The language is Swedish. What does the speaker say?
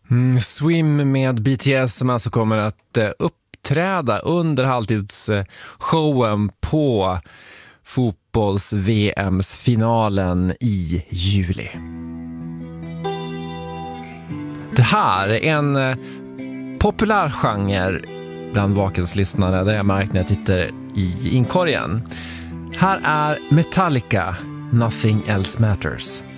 Swim med BTS som alltså kommer att uppträda under halvtidsshowen på fotbolls-VMs finalen i juli. Det här är en populär genre bland Vakens lyssnare, där jag märkt när jag tittar i inkorgen. Här är Metallica, Nothing Else Matters.